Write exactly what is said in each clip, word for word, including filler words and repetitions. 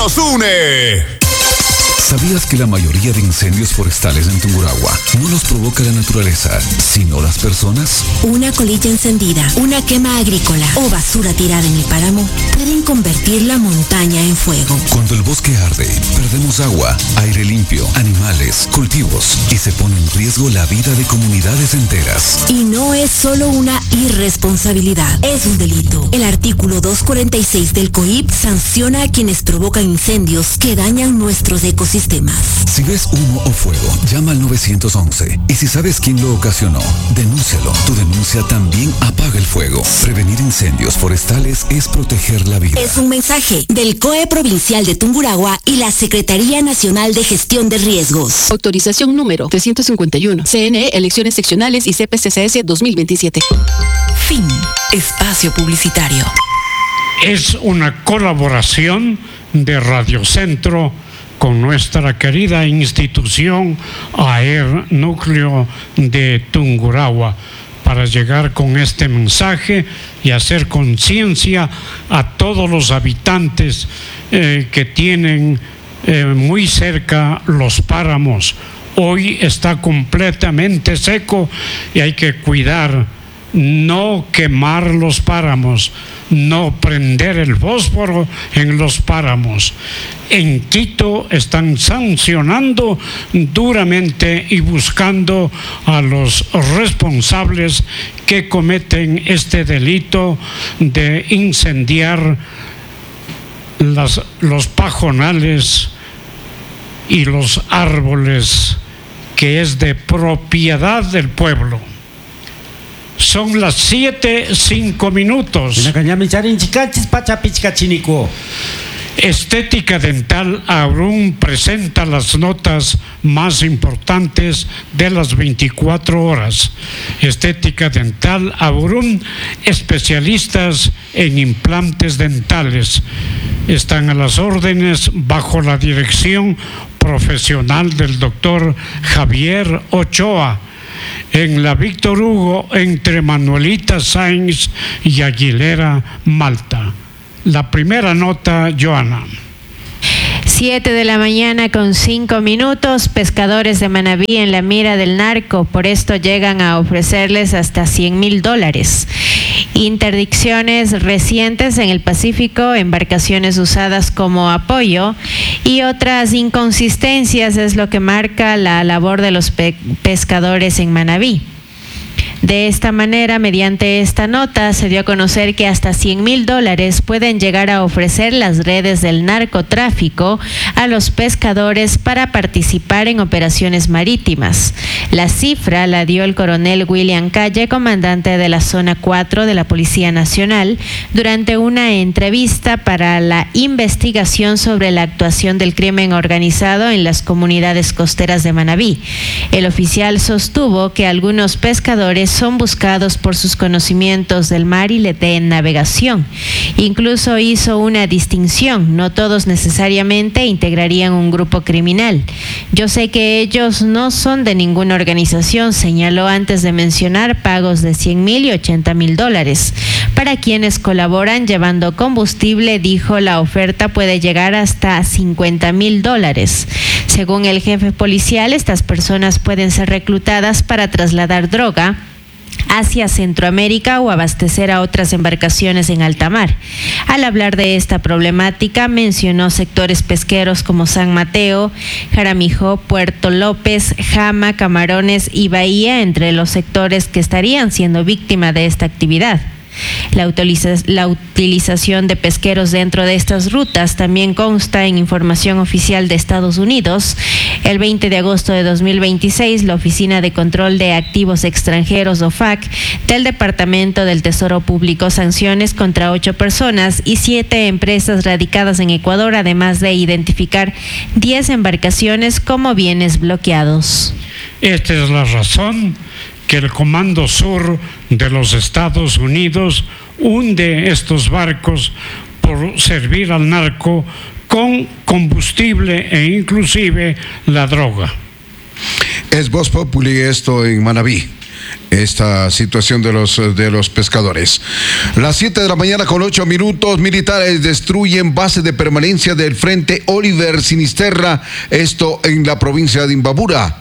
Nos une. ¿Sabías que la mayoría de incendios forestales en Tungurahua no los provoca la naturaleza, sino las personas? Una colilla encendida, una quema agrícola o basura tirada en el páramo pueden convertir la montaña en fuego. Cuando el bosque arde, perdemos agua, aire limpio, animales, cultivos y se pone en riesgo la vida de comunidades enteras. Y no es solo una irresponsabilidad, es un delito. El artículo doscientos cuarenta y seis del C O I P sanciona a quienes provocan incendios que dañan nuestros ecosistemas. Si ves humo o fuego, llama al nueve once. Y si sabes quién lo ocasionó, denúncialo. Tu denuncia también apaga el fuego. Prevenir incendios forestales es proteger la vida. Es un mensaje del C O E Provincial de Tungurahua y la Secretaría Nacional de Gestión de Riesgos. Autorización número trescientos cincuenta y uno. C N E, elecciones seccionales y C P C C S dos mil veintisiete. Fin. Espacio publicitario. Es una colaboración de Radio Centro con nuestra querida institución A E R Núcleo de Tungurahua, para llegar con este mensaje y hacer conciencia a todos los habitantes eh, que tienen eh, muy cerca los páramos. Hoy está completamente seco y hay que cuidar, no quemar los páramos, no prender el fósforo en los páramos. En Quito están sancionando duramente y buscando a los responsables que cometen este delito de incendiar las, los pajonales y los árboles que es de propiedad del pueblo. Son las siete, cinco minutos. Estética Dental Aurum presenta las notas más importantes de las veinticuatro horas. Estética Dental Aurum, especialistas en implantes dentales. Están a las órdenes bajo la dirección profesional del doctor Javier Ochoa, en la Víctor Hugo, entre Manuelita Sáenz y Aguilera, Malta. La primera nota, Joana. Siete de la mañana con cinco minutos. Pescadores de Manabí en la mira del narco, por esto llegan a ofrecerles hasta cien mil dólares. Interdicciones recientes en el Pacífico, embarcaciones usadas como apoyo y otras inconsistencias es lo que marca la labor de los pe- pescadores en Manabí. De esta manera, mediante esta nota, se dio a conocer que hasta cien mil dólares pueden llegar a ofrecer las redes del narcotráfico a los pescadores para participar en operaciones marítimas. La cifra la dio el coronel William Calle, comandante de la Zona cuatro de la Policía Nacional, durante una entrevista para la investigación sobre la actuación del crimen organizado en las comunidades costeras de Manabí. El oficial sostuvo que algunos pescadores son buscados por sus conocimientos del mar y de navegación. Incluso hizo una distinción: no todos necesariamente integrarían un grupo criminal. Yo sé que ellos no son de ninguna organización, señaló antes de mencionar pagos de cien mil y ochenta mil dólares. Para quienes colaboran llevando combustible, dijo, la oferta puede llegar hasta cincuenta mil dólares. Según el jefe policial, estas personas pueden ser reclutadas para trasladar droga hacia Centroamérica o abastecer a otras embarcaciones en alta mar. Al hablar de esta problemática, mencionó sectores pesqueros como San Mateo, Jaramillo, Puerto López, Jama, Camarones y Bahía, entre los sectores que estarían siendo víctimas de esta actividad. La, utiliza, la utilización de pesqueros dentro de estas rutas también consta en información oficial de Estados Unidos. El veinte de agosto de dos mil veintiséis, la Oficina de Control de Activos Extranjeros, O F A C, del Departamento del Tesoro publicó sanciones contra ocho personas y siete empresas radicadas en Ecuador, además de identificar diez embarcaciones como bienes bloqueados. Esta es la razón que el Comando Sur de los Estados Unidos hunde estos barcos por servir al narco con combustible e inclusive la droga. Es Voz Populi esto en Manabí. esta situación de los, de los pescadores. Las siete de la mañana con ocho minutos, militares destruyen base de permanencia del Frente Oliver Sinisterra, esto en la provincia de Imbabura.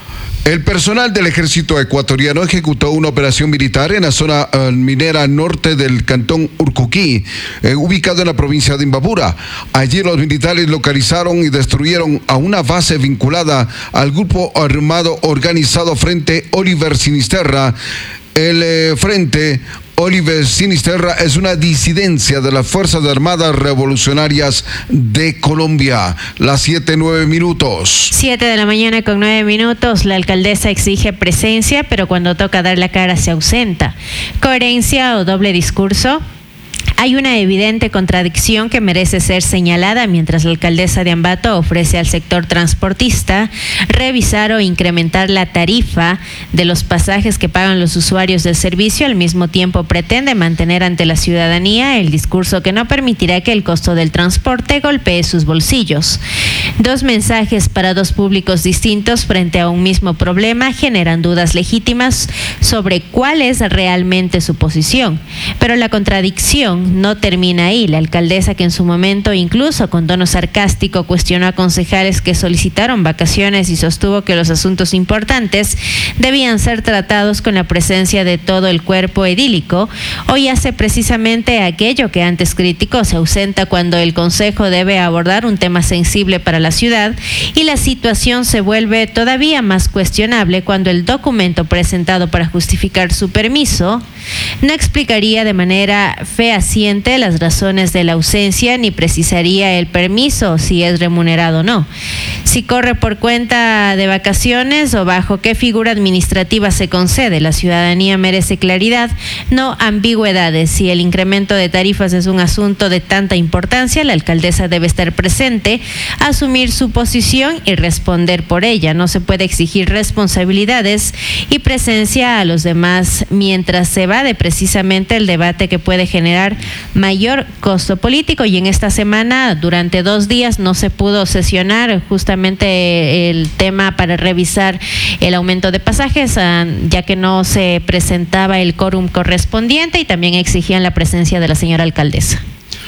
El personal del ejército ecuatoriano ejecutó una operación militar en la zona uh, minera norte del cantón Urcuquí, eh, ubicado en la provincia de Imbabura. Allí los militares localizaron y destruyeron a una base vinculada al grupo armado organizado Frente Oliver Sinisterra. El eh, Frente Oliver Sinisterra es una disidencia de las Fuerzas Armadas Revolucionarias de Colombia. Las siete, nueve minutos. Siete de la mañana con nueve minutos. La alcaldesa exige presencia, pero cuando toca dar la cara se ausenta. ¿Coherencia o doble discurso? Hay una evidente contradicción que merece ser señalada mientras la alcaldesa de Ambato ofrece al sector transportista revisar o incrementar la tarifa de los pasajes que pagan los usuarios del servicio. Al mismo tiempo pretende mantener ante la ciudadanía el discurso que no permitirá que el costo del transporte golpee sus bolsillos. Dos mensajes para dos públicos distintos frente a un mismo problema generan dudas legítimas sobre cuál es realmente su posición. Pero la contradicción no termina ahí. La alcaldesa, que en su momento incluso con tono sarcástico cuestionó a concejales que solicitaron vacaciones y sostuvo que los asuntos importantes debían ser tratados con la presencia de todo el cuerpo edílico, hoy hace precisamente aquello que antes criticó. Se ausenta cuando el consejo debe abordar un tema sensible para la ciudad, y la situación se vuelve todavía más cuestionable cuando el documento presentado para justificar su permiso no explicaría de manera fehaciente las razones de la ausencia ni precisaría el permiso, si es remunerado o no, si corre por cuenta de vacaciones o bajo qué figura administrativa se concede. La ciudadanía merece claridad, no ambigüedades. Si el incremento de tarifas es un asunto de tanta importancia, la alcaldesa debe estar presente, asumir su posición y responder por ella. No se puede exigir responsabilidades y presencia a los demás mientras se va de precisamente el debate que puede generar mayor costo político. Y en esta semana, durante dos días, no se pudo sesionar justamente el tema para revisar el aumento de pasajes, ya que no se presentaba el quórum correspondiente y también exigían la presencia de la señora alcaldesa.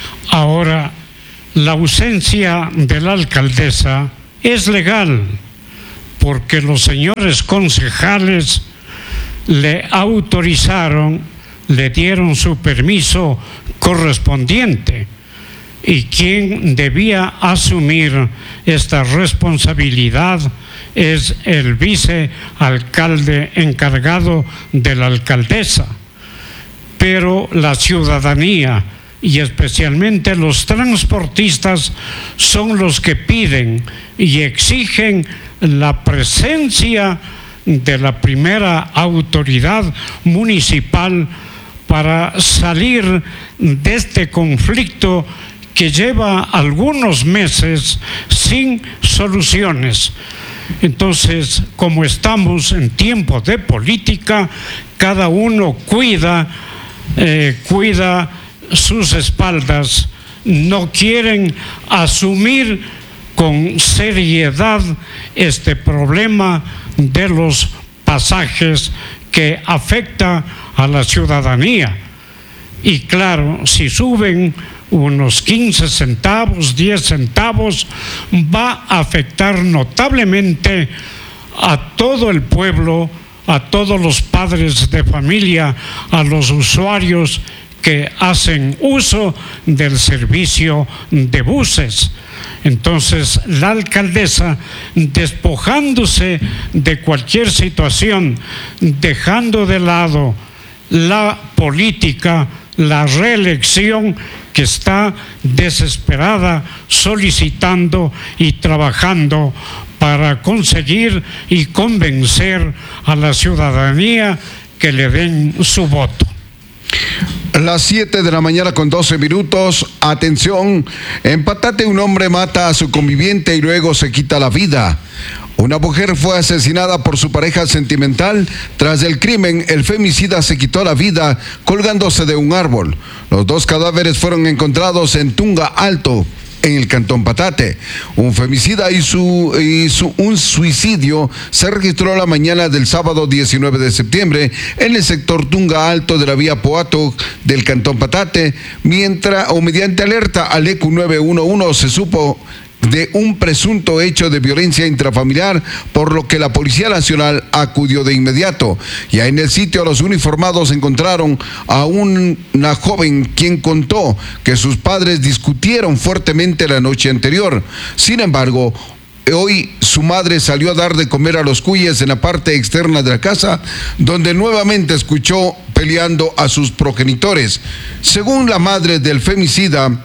Ahora, la ausencia de la alcaldesa es legal porque los señores concejales le autorizaron, le dieron su permiso correspondiente, y quien debía asumir esta responsabilidad es el vicealcalde encargado de la alcaldesa. Pero la ciudadanía y especialmente los transportistas son los que piden y exigen la presencia de la primera autoridad municipal para salir de este conflicto que lleva algunos meses sin soluciones. Entonces, como estamos en tiempos de política, cada uno cuida, eh, cuida sus espaldas, no quieren asumir con seriedad este problema de los pasajes que afecta a la ciudadanía. Y claro, si suben unos quince centavos, diez centavos, va a afectar notablemente a todo el pueblo, a todos los padres de familia, a los usuarios que hacen uso del servicio de buses. Entonces, la alcaldesa, despojándose de cualquier situación, dejando de lado la política, la reelección, que está desesperada solicitando y trabajando para conseguir y convencer a la ciudadanía que le den su voto. Las siete de la mañana con doce minutos. Atención, en Patate un hombre mata a su conviviente y luego se quita la vida. Una mujer fue asesinada por su pareja sentimental. Tras el crimen, el femicida se quitó la vida colgándose de un árbol. Los dos cadáveres fueron encontrados en Tunga Alto, en el Cantón Patate. Un femicida y, su, y su, un suicidio se registró la mañana del sábado diecinueve de septiembre en el sector Tunga Alto de la vía Poato del Cantón Patate, mientras o mediante alerta al E Q nueve uno uno se supo de un presunto hecho de violencia intrafamiliar, por lo que la Policía Nacional acudió de inmediato. Ya en el sitio los uniformados encontraron a un, una joven quien contó que sus padres discutieron fuertemente la noche anterior. Sin embargo, hoy su madre salió a dar de comer a los cuyes en la parte externa de la casa, donde nuevamente escuchó peleando a sus progenitores. Según la madre del femicida,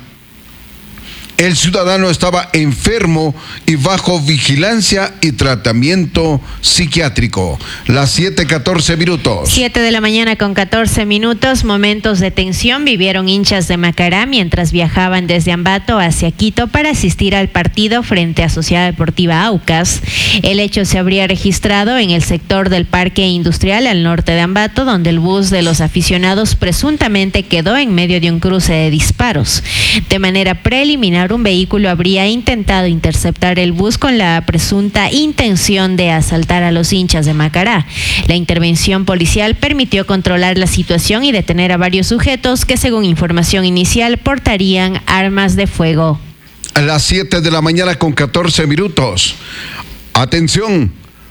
el ciudadano estaba enfermo y bajo vigilancia y tratamiento psiquiátrico. Las siete catorce minutos. siete de la mañana con catorce minutos. Momentos de tensión vivieron hinchas de Macará mientras viajaban desde Ambato hacia Quito para asistir al partido frente a Sociedad Deportiva Aucas. El hecho se habría registrado en el sector del Parque Industrial al norte de Ambato, donde el bus de los aficionados presuntamente quedó en medio de un cruce de disparos. De manera preliminar, un vehículo habría intentado interceptar el bus con la presunta intención de asaltar a los hinchas de Macará. La intervención policial permitió controlar la situación y detener a varios sujetos que, según información inicial, portarían armas de fuego. A las siete de la mañana con catorce minutos. Atención,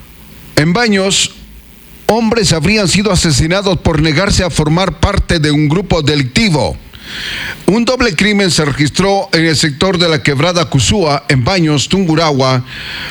en Baños, hombres habrían sido asesinados por negarse a formar parte de un grupo delictivo. Un doble crimen se registró en el sector de la Quebrada Cusúa, en Baños, Tungurahua,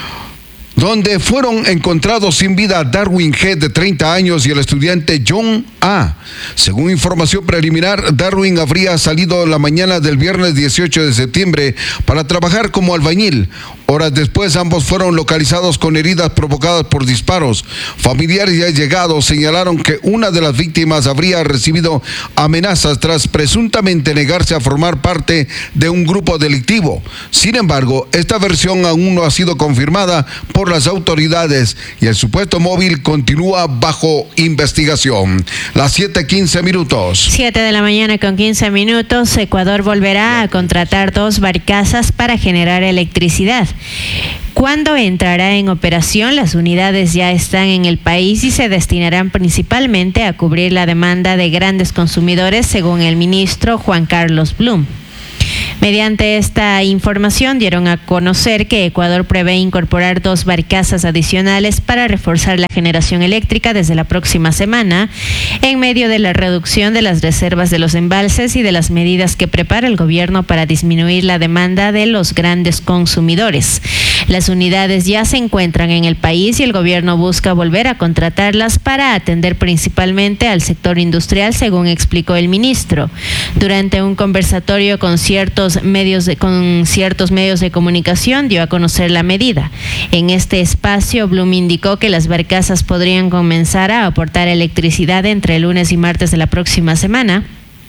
donde fueron encontrados sin vida Darwin G, de treinta años, y el estudiante John A. Según información preliminar, Darwin habría salido la mañana del viernes dieciocho de septiembre para trabajar como albañil. Horas después, ambos fueron localizados con heridas provocadas por disparos. Familiares y allegados señalaron que una de las víctimas habría recibido amenazas tras presuntamente negarse a formar parte de un grupo delictivo. Sin embargo, esta versión aún no ha sido confirmada por las autoridades y el supuesto móvil continúa bajo investigación. Las siete quince minutos. siete de la mañana con quince minutos. Ecuador volverá a contratar dos barcazas para generar electricidad. ¿Cuándo entrará en operación? Las unidades ya están en el país y se destinarán principalmente a cubrir la demanda de grandes consumidores, según el ministro Juan Carlos Blum. Mediante esta información dieron a conocer que Ecuador prevé incorporar dos barcazas adicionales para reforzar la generación eléctrica desde la próxima semana, en medio de la reducción de las reservas de los embalses y de las medidas que prepara el gobierno para disminuir la demanda de los grandes consumidores. Las unidades ya se encuentran en el país y el gobierno busca volver a contratarlas para atender principalmente al sector industrial, según explicó el ministro. Durante un conversatorio con ciertos medios de, con ciertos medios de comunicación dio a conocer la medida. En este espacio, Blum indicó que las barcazas podrían comenzar a aportar electricidad entre el lunes y martes de la próxima semana,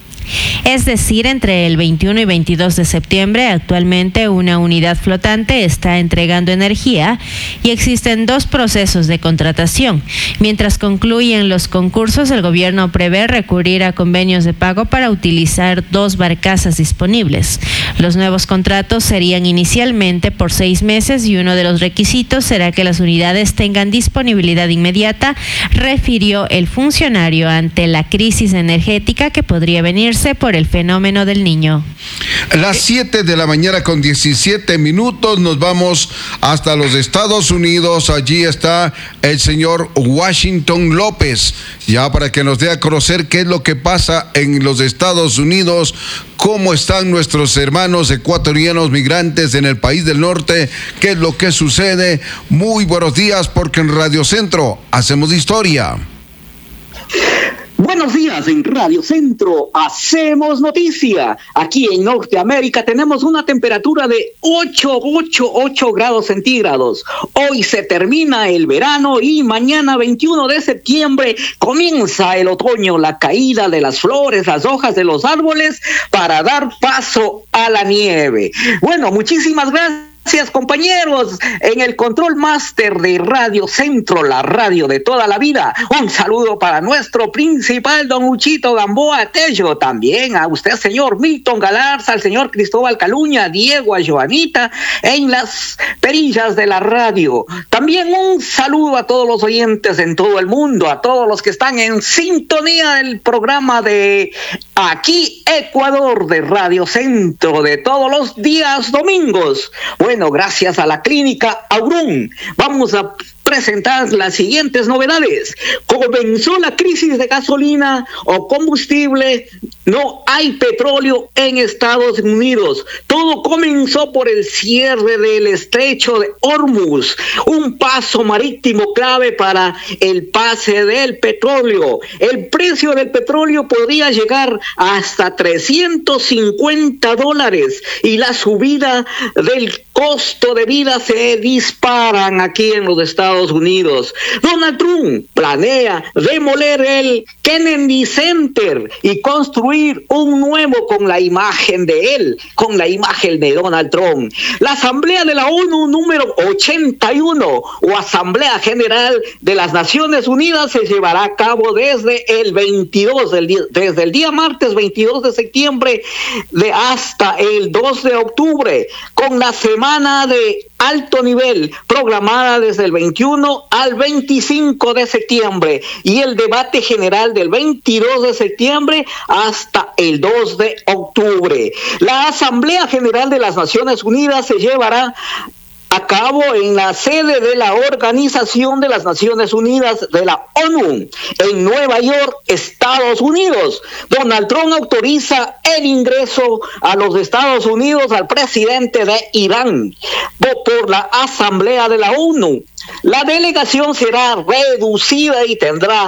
es decir, entre el veintiuno y veintidós de septiembre. Actualmente una unidad flotante está entregando energía y existen dos procesos de contratación. Mientras concluyen los concursos, el gobierno prevé recurrir a convenios de pago para utilizar dos barcazas disponibles. Los nuevos contratos serían inicialmente por seis meses y uno de los requisitos será que las unidades tengan disponibilidad inmediata, refirió el funcionario ante la crisis energética que podría venir por el fenómeno del Niño. Las siete de la mañana con diecisiete minutos, nos vamos hasta los Estados Unidos. Allí está el señor Washington López, ya para que nos dé a conocer qué es lo que pasa en los Estados Unidos, cómo están nuestros hermanos ecuatorianos migrantes en el país del norte, qué es lo que sucede. Muy buenos días, porque en Radio Centro hacemos historia. Buenos días, en Radio Centro hacemos noticia. Aquí en Norteamérica tenemos una temperatura de ocho grados centígrados. Hoy se termina el verano y mañana veintiuno de septiembre comienza el otoño, la caída de las flores, las hojas de los árboles para dar paso a la nieve. Bueno, muchísimas gracias. Gracias, compañeros, en el control máster de Radio Centro, la radio de toda la vida. Un saludo para nuestro principal, don Uchito Gamboa Tello. También a usted, señor Milton Galarza, al señor Cristóbal Caluña, Diego, a Joanita, en las perillas de la radio. También un saludo a todos los oyentes en todo el mundo, a todos los que están en sintonía del programa de Aquí Ecuador de Radio Centro de todos los días domingos. Bueno, gracias a la clínica Aurum, vamos a presentar las siguientes novedades. Comenzó la crisis de gasolina o combustible, no hay petróleo en Estados Unidos. Todo comenzó por el cierre del estrecho de Hormuz, un paso marítimo clave para el pase del petróleo. El precio del petróleo podría llegar hasta trescientos cincuenta dólares y la subida del costo de vida se disparan aquí en los Estados Unidos. Donald Trump planea demoler el Kennedy Center y construir un nuevo con la imagen de él, con la imagen de Donald Trump. La Asamblea de la ONU número ochenta y uno o Asamblea General de las Naciones Unidas se llevará a cabo desde el veintidós, del día, desde el día martes veintidós de septiembre de hasta el dos de octubre, con la semana de alto nivel programada desde el veintiuno al veinticinco de septiembre y el debate general del veintidós de septiembre hasta el dos de octubre. La Asamblea General de las Naciones Unidas se llevará a cabo en la sede de la Organización de las Naciones Unidas de la ONU, en Nueva York, Estados Unidos. Donald Trump autoriza el ingreso a los Estados Unidos al presidente de Irán por la Asamblea de la ONU. La delegación será reducida y tendrá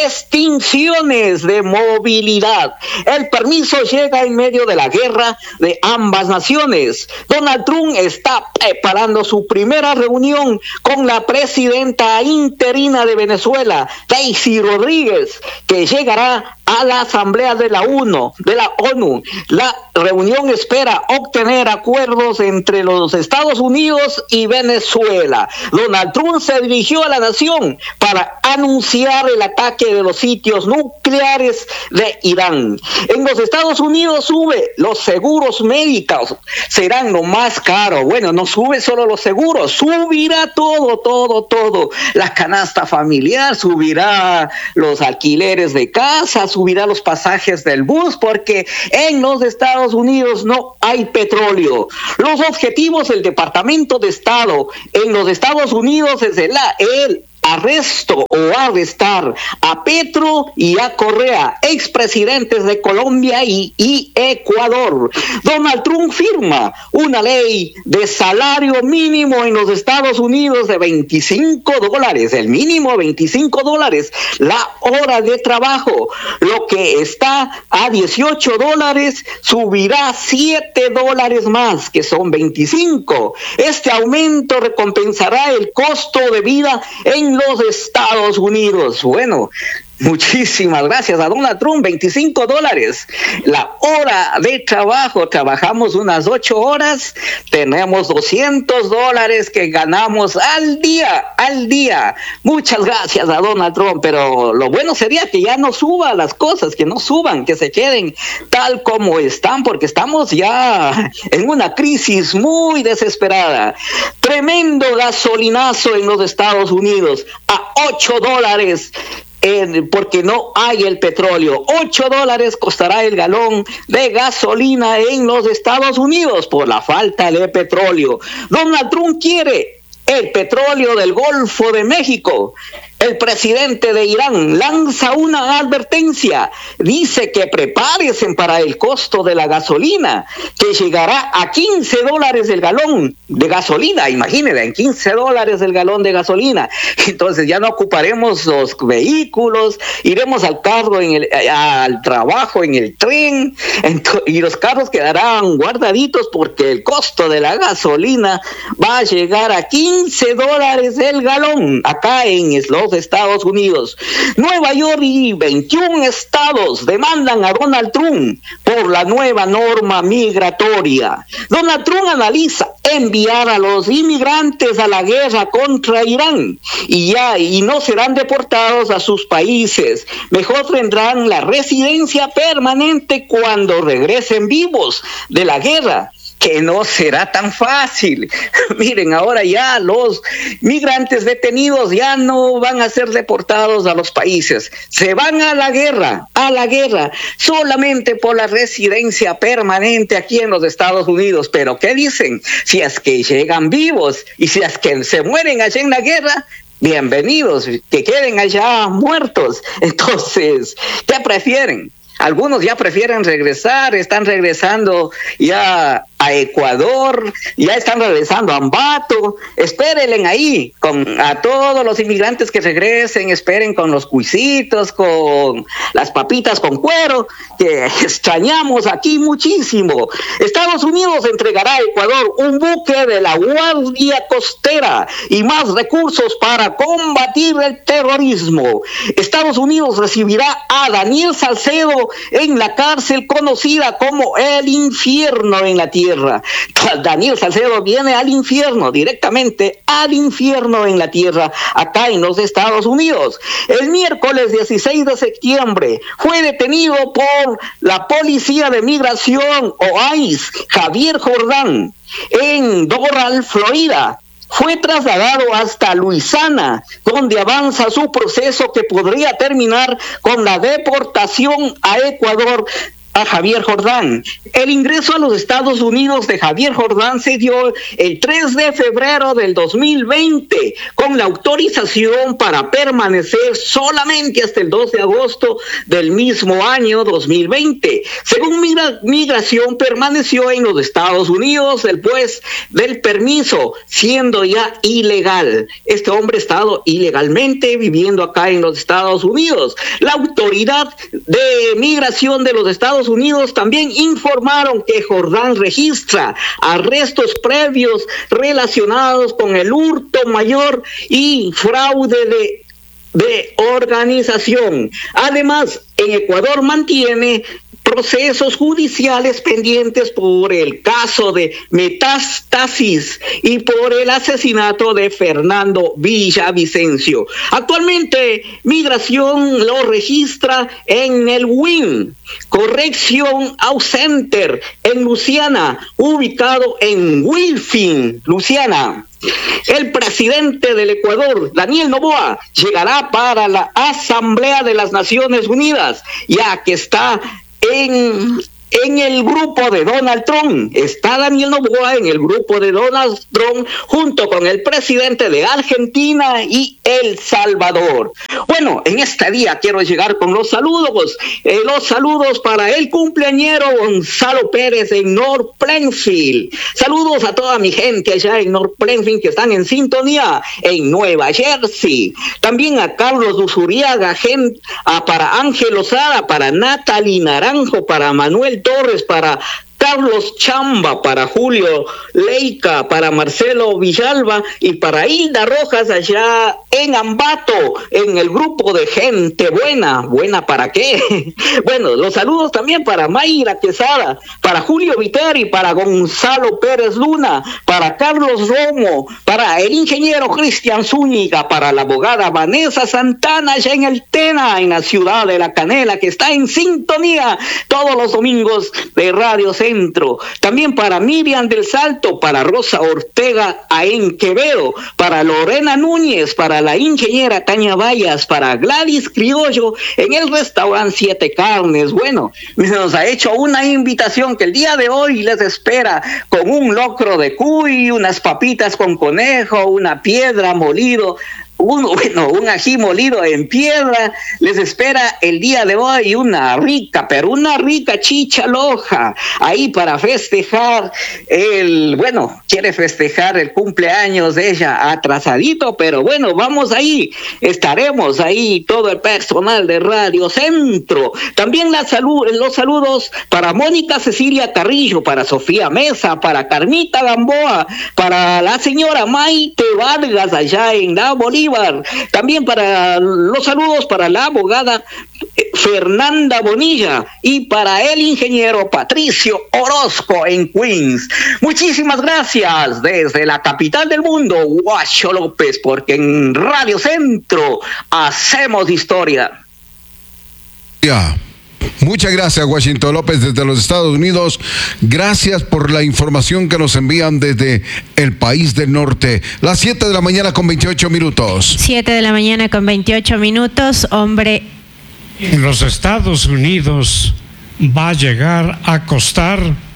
restricciones de movilidad. El permiso llega en medio de la guerra de ambas naciones. Donald Trump está preparando su primera reunión con la presidenta interina de Venezuela, Daisy Rodríguez, que llegará a la Asamblea de la ONU, de la ONU. La reunión espera obtener acuerdos entre los Estados Unidos y Venezuela. Donald Trump se dirigió a la nación para anunciar el ataque de los sitios nucleares de Irán. En los Estados Unidos sube los seguros médicos, serán lo más caro. Bueno, no sube solo los seguros, subirá todo, todo, todo. La canasta familiar, subirá los alquileres de casa, subirá los pasajes del bus, porque en los Estados Unidos no hay petróleo. Los objetivos del Departamento de Estado en los Estados Unidos es el, el arresto o arrestar a Petro y a Correa, expresidentes de Colombia y, y Ecuador. Donald Trump firma una ley de salario mínimo en los Estados Unidos de veinticinco dólares, el mínimo veinticinco dólares, la hora de trabajo, lo que está a dieciocho dólares subirá siete dólares más, que son veinticinco. Este aumento recompensará el costo de vida en los Estados Unidos. Bueno, muchísimas gracias a Donald Trump, veinticinco dólares. La hora de trabajo, trabajamos unas ocho horas, tenemos doscientos dólares que ganamos al día, al día. Muchas gracias a Donald Trump, pero lo bueno sería que ya no suba las cosas, que no suban, que se queden tal como están, porque estamos ya en una crisis muy desesperada. Tremendo gasolinazo en los Estados Unidos, a ocho dólares. Eh, porque no hay el petróleo. ocho dólares costará el galón de gasolina en los Estados Unidos por la falta de petróleo. Donald Trump quiere el petróleo del Golfo de México. El presidente de Irán lanza una advertencia, dice que prepárense para el costo de la gasolina, que llegará a quince dólares el galón de gasolina, imagínense, en quince dólares el galón de gasolina. Entonces ya no ocuparemos los vehículos, iremos al carro, en el, al trabajo en el tren, y los carros quedarán guardaditos porque el costo de la gasolina va a llegar a quince dólares el galón, acá en los los Estados Unidos. Nueva York y veintiún estados demandan a Donald Trump por la nueva norma migratoria. Donald Trump analiza enviar a los inmigrantes a la guerra contra Irán y ya y no serán deportados a sus países. Mejor tendrán la residencia permanente cuando regresen vivos de la guerra, que no será tan fácil. Miren, ahora ya los migrantes detenidos ya no van a ser deportados a los países. Se van a la guerra, a la guerra, solamente por la residencia permanente aquí en los Estados Unidos. Pero ¿qué dicen? Si es que llegan vivos y si es que se mueren allá en la guerra, bienvenidos, que queden allá muertos. Entonces, ¿qué prefieren? Algunos ya prefieren regresar, están regresando ya a Ecuador, ya están regresando a Ambato. Espérenle ahí con a todos los inmigrantes que regresen, esperen con los cuisitos, con las papitas con cuero, que extrañamos aquí muchísimo. Estados Unidos entregará a Ecuador un buque de la Guardia Costera y más recursos para combatir el terrorismo. Estados Unidos recibirá a Daniel Salcedo en la cárcel conocida como el infierno en la tierra. Daniel Salcedo viene al infierno, directamente al infierno en la tierra, acá en los Estados Unidos. El miércoles dieciséis de septiembre fue detenido por la Policía de Migración o I C E Javier Jordán en Doral, Florida. Fue trasladado hasta Luisiana, donde avanza su proceso que podría terminar con la deportación a Ecuador a Javier Jordán. El ingreso a los Estados Unidos de Javier Jordán se dio el tres de febrero del dos mil veinte, con la autorización para permanecer solamente hasta el dos de agosto del mismo año dos mil veinte. Según migra- Migración, permaneció en los Estados Unidos después del permiso, siendo ya ilegal. Este hombre ha estado ilegalmente viviendo acá en los Estados Unidos. La autoridad de migración de los Estados Unidos también informaron que Jordán registra arrestos previos relacionados con el hurto mayor y fraude de, de organización. Además, en Ecuador mantiene procesos judiciales pendientes por el caso de Metástasis y por el asesinato de Fernando Villavicencio. Actualmente, Migración lo registra en el W I N, Corrección Out Center, en Luisiana, ubicado en Wilfin, Luisiana. El presidente del Ecuador, Daniel Noboa, llegará para la Asamblea de las Naciones Unidas, ya que está en, en el grupo de Donald Trump. Está Daniel Noboa en el grupo de Donald Trump junto con el presidente de Argentina y El Salvador. Bueno, en este día quiero llegar con los saludos, eh, los saludos para el cumpleañero Gonzalo Pérez en North Plainfield. Saludos a toda mi gente allá en North Plainfield que están en sintonía en Nueva Jersey. También a Carlos Duzuriaga, gente, a, para Ángel Osada, para Natalie Naranjo, para Manuel Torres, para Carlos Chamba, para Julio Leica, para Marcelo Villalba y para Hilda Rojas allá en Ambato, en el grupo de gente buena. ¿Buena para qué? Bueno, los saludos también para Mayra Quesada, para Julio Viteri, para Gonzalo Pérez Luna, para Carlos Romo, para el ingeniero Cristian Zúñiga, para la abogada Vanessa Santana allá en el Tena, en la ciudad de La Canela, que está en sintonía todos los domingos de Radio Centro. También para Miriam del Salto, para Rosa Ortega en Quevedo, para Lorena Núñez, para la ingeniera Tania Vallas, para Gladys Criollo en el restaurante Siete Carnes. Bueno, se nos ha hecho una invitación que el día de hoy les espera con un locro de cuy, unas papitas con conejo, una piedra molido, Un, bueno, un ají molido en piedra. Les espera el día de hoy una rica, pero una rica chicha loja, ahí para festejar el, bueno, quiere festejar el cumpleaños de ella atrasadito, pero bueno, vamos ahí, estaremos ahí todo el personal de Radio Centro. También la salud, los saludos para Mónica Cecilia Carrillo, para Sofía Mesa, para Carmita Gamboa, para la señora Maite Vargas allá en La Bolívar, Bolívar. También para los saludos para la abogada Fernanda Bonilla y para el ingeniero Patricio Orozco en Queens. Muchísimas gracias desde la capital del mundo, Guacho López, porque en Radio Centro hacemos historia. Ya. Muchas gracias, Washington López, desde los Estados Unidos. Gracias por la información que nos envían desde el país del norte. Las siete de la mañana con veintiocho minutos. siete de la mañana con veintiocho minutos. Hombre. En los Estados Unidos va a llegar a costar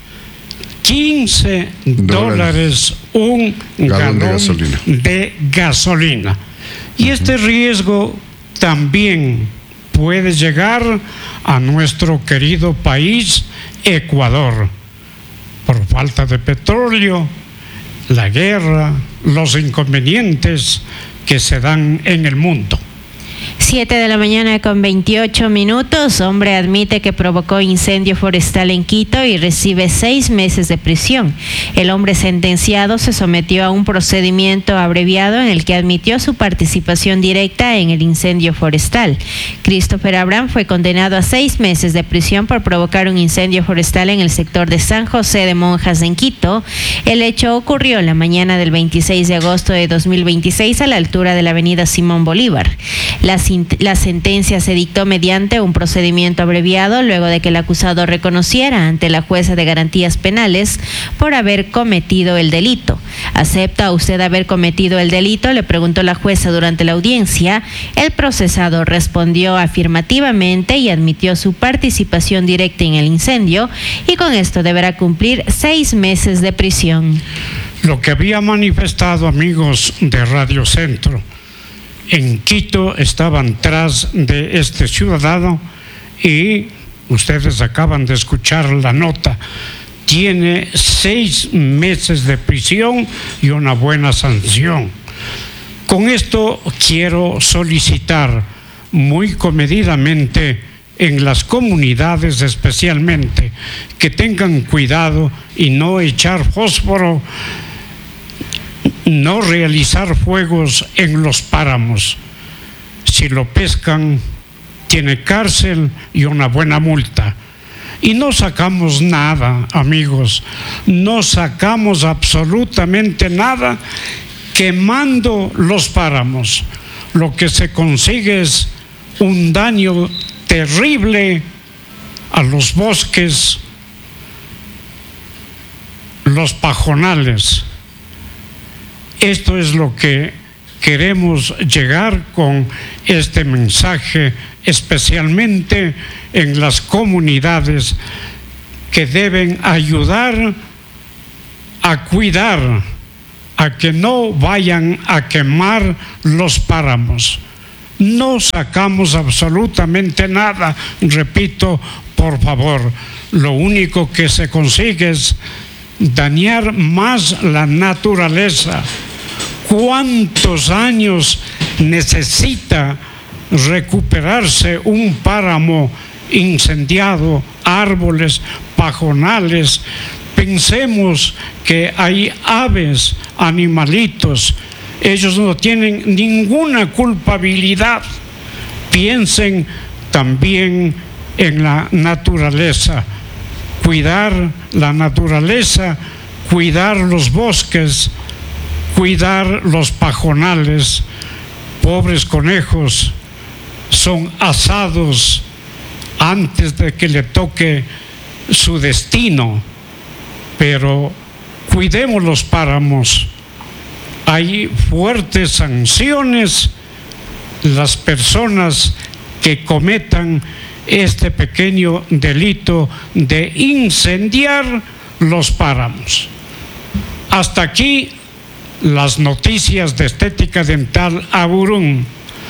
quince dólares un galón, galón de, gasolina. de gasolina. Y este riesgo también puede llegar a nuestro querido país, Ecuador, por falta de petróleo, la guerra, los inconvenientes que se dan en el mundo. siete de la mañana con veintiocho minutos. Hombre admite que provocó incendio forestal en Quito y recibe seis meses de prisión. El hombre sentenciado se sometió a un procedimiento abreviado en el que admitió su participación directa en el incendio forestal. Christopher Abraham fue condenado a seis meses de prisión por provocar un incendio forestal en el sector de San José de Monjas en Quito. El hecho ocurrió la mañana del veintiséis de agosto de dos mil veintiséis a la altura de la avenida Simón Bolívar. La La sentencia se dictó mediante un procedimiento abreviado luego de que el acusado reconociera ante la jueza de garantías penales por haber cometido el delito. ¿Acepta usted haber cometido el delito?, le preguntó la jueza durante la audiencia. El procesado respondió afirmativamente y admitió su participación directa en el incendio, y con esto deberá cumplir seis meses de prisión. Lo que había manifestado, amigos de Radio Centro, en Quito estaban tras de este ciudadano y ustedes acaban de escuchar la nota. Tiene seis meses de prisión y una buena sanción. Con esto quiero solicitar muy comedidamente en las comunidades especialmente que tengan cuidado y no echar fósforo, no realizar fuegos en los páramos. Si lo pescan, tiene cárcel y una buena multa. Y no sacamos nada, amigos, no sacamos absolutamente nada quemando los páramos. Lo que se consigue es un daño terrible a los bosques, los pajonales. Esto es lo que queremos llegar con este mensaje, especialmente en las comunidades que deben ayudar a cuidar, a que no vayan a quemar los páramos. No sacamos absolutamente nada, repito, por favor. Lo único que se consigue es dañar más la naturaleza. ¿Cuántos años necesita recuperarse un páramo incendiado, árboles, pajonales? Pensemos que hay aves, animalitos, ellos no tienen ninguna culpabilidad. Piensen también en la naturaleza. Cuidar la naturaleza, cuidar los bosques, cuidar los pajonales. Pobres conejos son asados antes de que le toque su destino, pero cuidemos los páramos. Hay fuertes sanciones. Las personas que cometan este pequeño delito de incendiar los páramos. Hasta aquí las noticias de Estética Dental Aburún.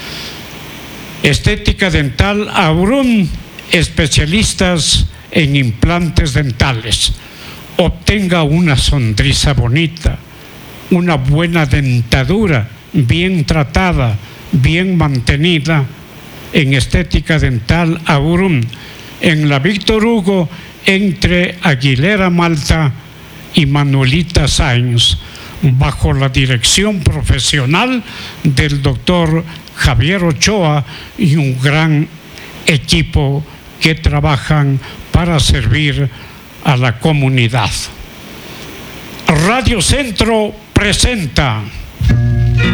Estética Dental Aburún, especialistas en implantes dentales. Obtenga una sonrisa bonita, una buena dentadura, bien tratada, bien mantenida, en Estética Dental Aburún, en la Víctor Hugo, entre Aguilera Malta y Manuelita Sáenz. bajo la dirección profesional del doctor Javier Ochoa y un gran equipo que trabajan para servir a la comunidad. Radio Centro presenta